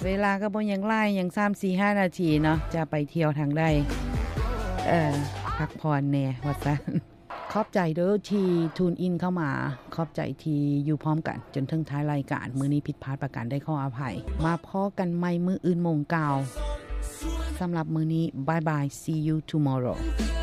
เวลาก็บ่ยังหลายยัง 3-4-5 นาทีเนาะจะไปเที่ยวทางใดพักผ่อนแน่ว่าซั่นขอบใจเด้อที่ทูนอินเข้ามาขอบใจที่อยู่พร้อมกันจนถึงท้ายรายการมื้อนี้ผิดพลาดประการใดขออภัยมาพอกันใหม่มื้ออื่นโมงเก่าสำหรับมื้อนี้บายบาย see you tomorrow